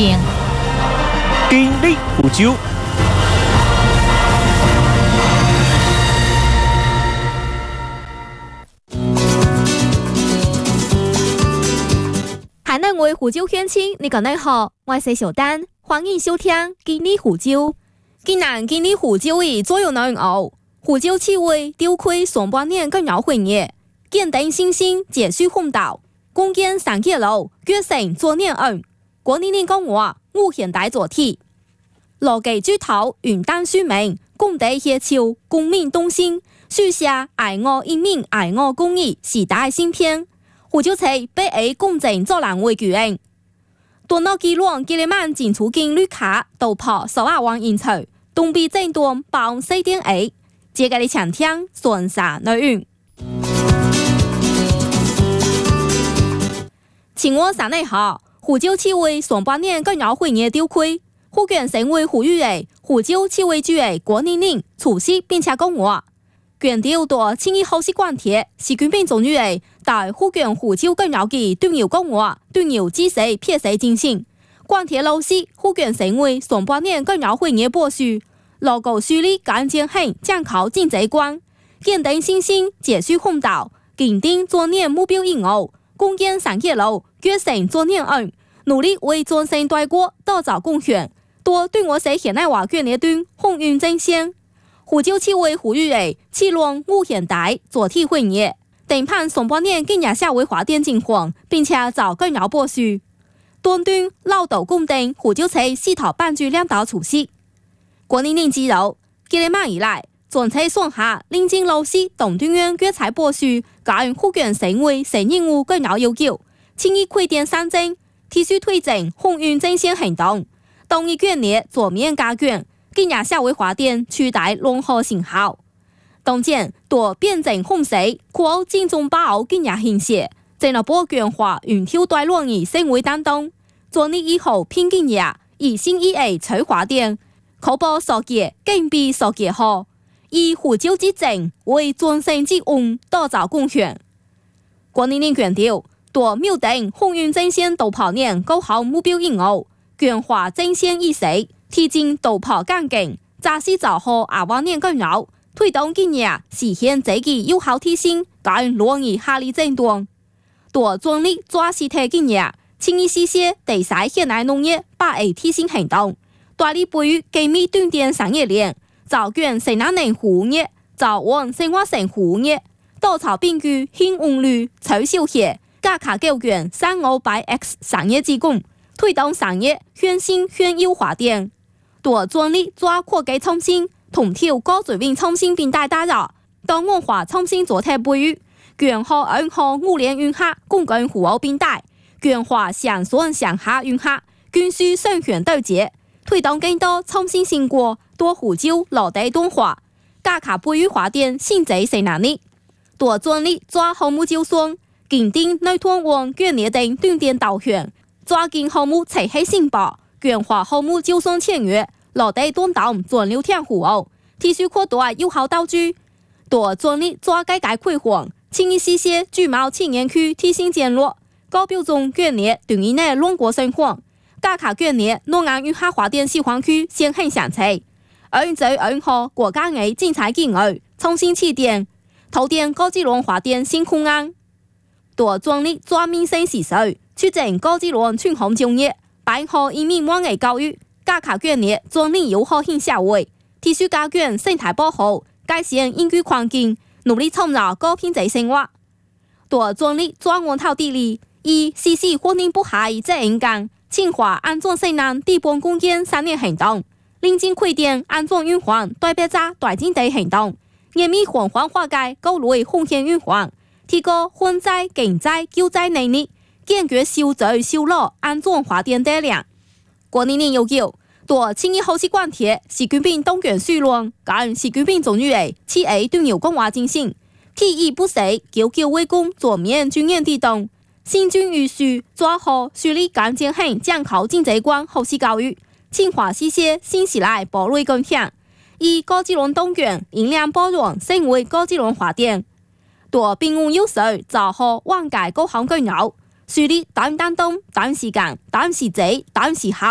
边。 经历湖州。 海南话湖州乡亲，你讲得好，我是小丹，欢迎收听《经历湖州》。今年经历湖州的左右内容，湖州市委召开上半年公交会议，建定信心，继续奋斗，共建3个路，决成做年恩。国年年讲话，5现代做题，逻辑主头，云淡书明，共地协调，公民动心，书写爱我人民、爱我公益时代新篇。湖州市被 A 公正做人为举人，多诺基隆吉利曼进出境旅客都破12万人次，东北震动报4.1。接下来请听顺沙内容。前我3日后，湖州市委上半年公交会议召开，福建省委呼吁的湖州市委主席郭宁宁出席并且讲话。强调大青衣好习惯贴，习近平总书记在福建湖州公交局端游讲话，端游指示撇实精神。关贴老师，福建省委上半年公交会议报书，牢固树立干净很健康经济观，坚定信心，继续奋斗，坚定做年目标任务，共建3个路，决成做年恩，努力为转型大国打造贡献，多对我市现代化建立端鸿运展现。湖州市委呼吁的启动5现代做题会议，定盘上半年今日社会发展情况，并且找公交报书。短端老道公定湖州市4套班主2道出席。国年年之后，今日晚以来，全市上下领进老师同团员决裁报书，甲福建省委省任务公交要求，请以开店3证，提出推进鸿运展现行动，同意建立全面加强。今日社会发展取代融合成效，当前多辩证控制，靠精忠把握今日形势，进一步强化云挑大乱的社会担当，做你以后拼今日，以新以爱催发展，确保社会更比社会好，以湖州之政为转型之恩打造贡献。郭宁宁强调，多瞄定鸿运展现突破年高考目标任务，强化展现意识。提前突破干劲，扎实做好下半年公交，推动今日实现积极有效提升，跟乱于下力震动。多专力抓实体今日，轻易实施第3现代农业8A 提升行动，大力培育精密短电产业链，造卷生产能服务业，造完生活性服务业，多朝并具新温率、超小业，加卡构建3500X 产业之工，推动产业全新全优发展。多专力抓科技创新，同调高水平创新并带打造，当文化创新主体培育，强化2号5年运客共建服务并带，强化上山上下运客，均需双权对接，推动更多创新成果多湖州落地端化，加强培育发展新制生能力。多专力抓项目招商，坚定内团网建立等短电导向，抓紧项目拆起申报。强化项目招商签约，落地端档全流程服务，提出扩大有效投资，多专力抓改革开放，轻易实施聚贸青年区提升建落，高标准建立短期内两国生活，加强建立南岸运客发展细环区先行上车。2022号国家的精彩机遇，重新起点，投电高智能发展新空间，多专力抓民生时需，促进高智能全行就业。办好人民网的教育，加强建立专利友好型社会，提出加强生态保护，改善宜居环境，努力创造高品质生活。多专力抓源头地理，以实施环境不害责任感，强化安全性能地盘共建3年行动，领进开展安全运环代表者大进地行动，严密环环化解各类风险运环，提高旱灾、减灾、救灾能力。坚决修造修路安全发电质量。国年年要求，多青衣好习惯贴，习近平当权序论，跟习近平总书记7A 端游讲话精神，体育不死，久久为公全面军演地动，新军预术抓好树立干净很健康经济观后续教育，强化实施新时代堡垒共享，以高智能当权引领包容成为高智能发展，多并用优势做好万界各项工作。树立担当、担时间、担时机、担时效。